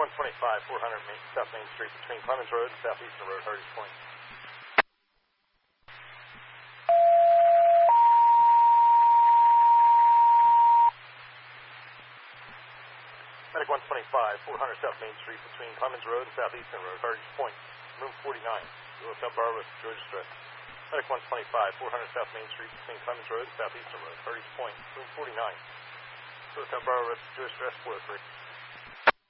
125, 400 South Main Street between Clemens Road and Southeastern Road, Hardy's Point. Medic 125, 400 South Main Street between Clemens Road and Southeastern Road, Hardy's Point. Room 49, Hotel Barbara, Georgia Stress. Medic 125, 400 South Main Street between Clemens Road and Southeastern Road, Hardy's Point. Room 49, Hotel Barbara, Georgia Stress, 403.